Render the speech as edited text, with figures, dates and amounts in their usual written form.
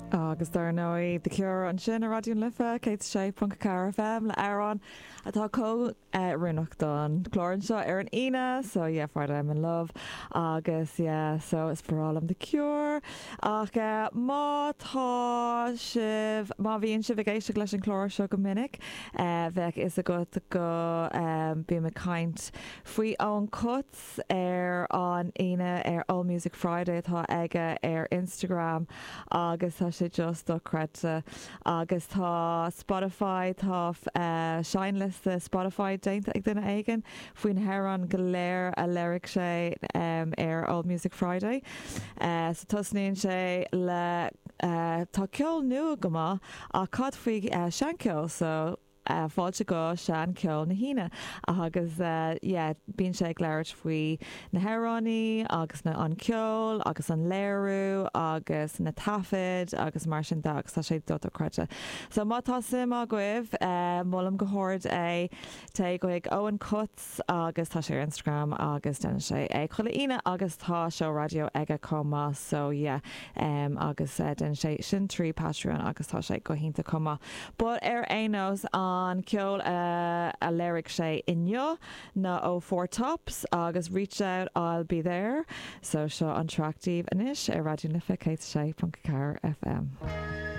Agus dar nói de cure an sin a radioún lifa Kate sé Car FM le Aaron atá có rinach don chlórin seo ar an ine so yeah Friday I'm in love agus yeah so it's for all am the cure ach má tá sibh má bhíonn sibh géiste leis an chlór seo go minic bheith is a go bí me caint faoi an cuts ar an ine ar All Music Friday tá aige ar Instagram agus tá sé just do crete agus tá Spotify tá seinliste Spotify déint ag duna aigen faoin heran go léir a lyric sé ar All Music Friday so tosníonn sé le tá ceol nua go má a cad faoi sean ceol so fáilte go sean ceol na híine agus bíonn sé ag léirt faoi na heránaí agus na an ceol agus an léirú agus na tafid agus mar sin agus tá sé dot crute so mátá sim a goibh mollam go háirt té go ag Owen Cuts agus tá sé ar Instagram agus den sé ag chola ine agus tá seo radio aige comá so agus den sé sin trí Patreon agus tá sé go hinnta comá but ar éos an ceol a lyric sé inneo na ó Four Tops agus reach out I'll be there so seo an tractíh inis ar radioún lifa Kate sé Car FM.